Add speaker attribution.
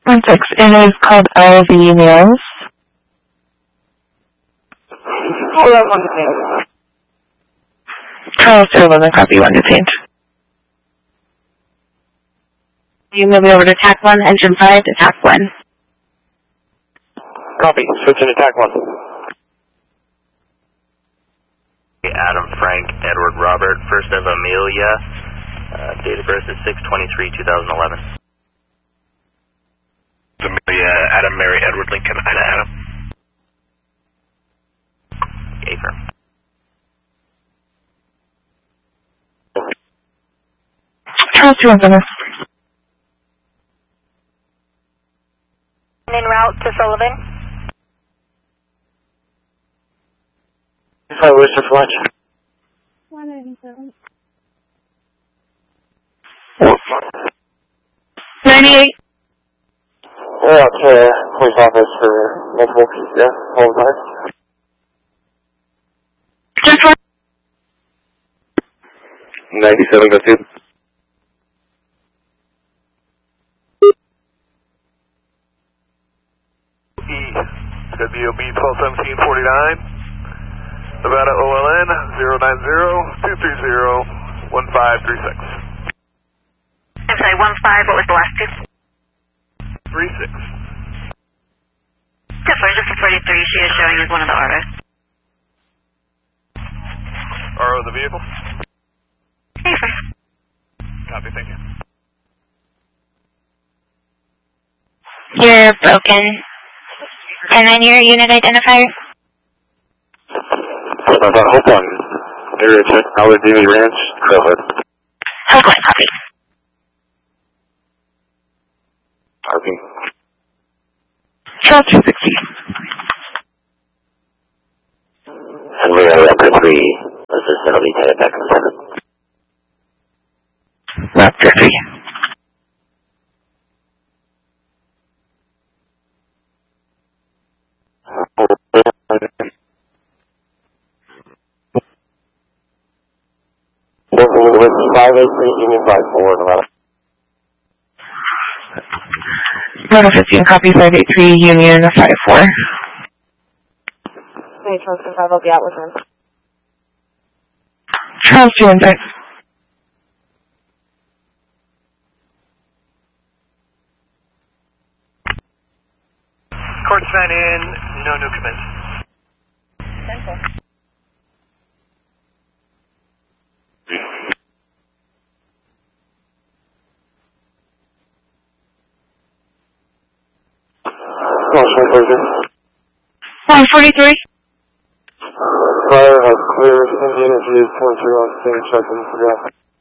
Speaker 1: 16, and it is called LV Nails.
Speaker 2: Hold on one second.
Speaker 1: Charles 11, copy 1 detained.
Speaker 3: You move over to TAC 1, engine 5 to TAC 1.
Speaker 4: Copy, switching to TAC 1. Adam, Frank, Edward, Robert, first of Amelia, date of birth is 6/23/2011.
Speaker 5: Amelia, Adam, Mary, Edward, Lincoln, Ida, Adam.
Speaker 4: Affirm.
Speaker 1: Charles 2-1.
Speaker 6: En route to Sullivan.
Speaker 4: If I wish to flash.
Speaker 6: 197.
Speaker 1: 98.
Speaker 4: We're out to police office for multiple PCS, all the time.
Speaker 1: Just one.
Speaker 4: 97, go to.
Speaker 5: WOB 121749, Nevada OLN 090-230-1536.
Speaker 6: I'm sorry, 15, what was the last two?
Speaker 5: 36.
Speaker 6: Yes, sir, just a 33, she is showing as one of the ROs.
Speaker 5: RO the vehicle?
Speaker 6: Yes, sir.
Speaker 5: Copy, thank you.
Speaker 3: You're broken. And then your unit identifier?
Speaker 4: Hold on. Area check, Aladini Ranch, Trailhead.
Speaker 3: Hold on, copy.
Speaker 4: Copy.
Speaker 1: Charles 260.
Speaker 4: And we're at Raptor 3. Assistant will be headed back in the center.
Speaker 1: Raptor 3.
Speaker 4: With 583 Union 54, Nevada.
Speaker 1: Nevada 15, copy 583, Union 54.
Speaker 2: Hey, Charles 5, I'll be out with him.
Speaker 1: Charles 2-1.
Speaker 5: Court sign in, no new comments.
Speaker 6: 10-4.
Speaker 4: Caution closure.
Speaker 1: 143.
Speaker 4: Fire has cleared. Indian Energy is 23 on scene, checking for gas.